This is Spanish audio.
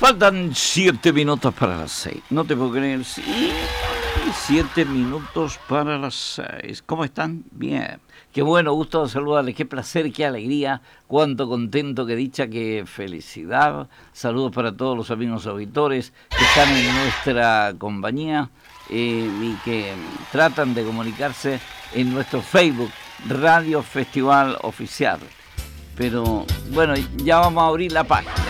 Faltan 7 minutos para las 6. No te puedo creer. Sí, 7 minutos para las 6. ¿Cómo están? Bien. Qué bueno, gusto de saludarles. Qué placer, qué alegría. Cuánto contento, qué dicha, qué felicidad. Saludos para todos los amigos auditores que están en nuestra compañía y que tratan de comunicarse en nuestro Facebook, Radio Festival Oficial. Pero bueno, ya vamos a abrir la página.